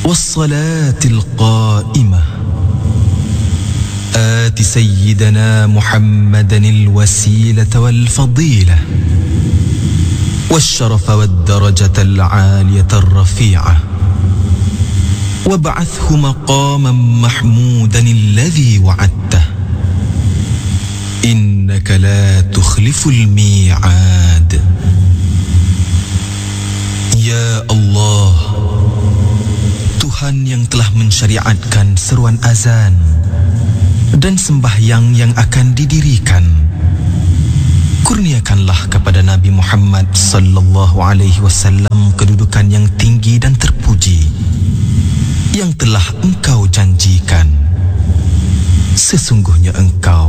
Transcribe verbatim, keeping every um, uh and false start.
والصلاة القائمة آت سيدنا محمدا الوسيلة والفضيلة والشرف والدرجة العالية الرفيعة وابعثه مقاما محمودا الذي وعدته إنك لا تخلف الميعاد. Ya Allah, Tuhan yang telah mensyariatkan seruan azan dan sembahyang yang akan didirikan, kurniakanlah kepada Nabi Muhammad sallallahu alaihi wasallam kedudukan yang tinggi dan terpuji yang telah Engkau janjikan. Sesungguhnya Engkau